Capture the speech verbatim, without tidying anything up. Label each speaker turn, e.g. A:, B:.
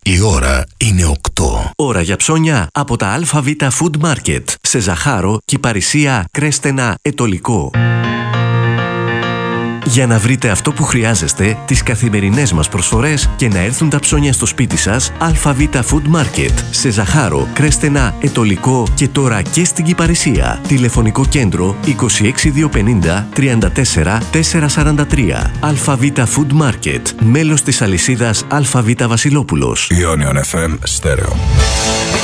A: Η ώρα είναι οκτώ.
B: Ώρα για ψώνια από τα ΑΒ Food Market. Σε Ζαχάρο, Κυπαρισία, Κρέστενα, Ετωλικό. Για να βρείτε αυτό που χρειάζεστε, τις καθημερινές μας προσφορές και να έρθουν τα ψώνια στο σπίτι σας, ΑΒ Food Market. Σε Ζαχάρο, Κρέστενα, Ετωλικό και τώρα και στην Κυπαρισία. Τηλεφωνικό κέντρο είκοσι έξι διακόσια πενήντα τριάντα τέσσερα τετρακόσια σαράντα τρία. ΑΒ Food Market. Μέλος της αλυσίδας ΑΒ Βασιλόπουλος.
A: Ionion εφ εμ Stereo.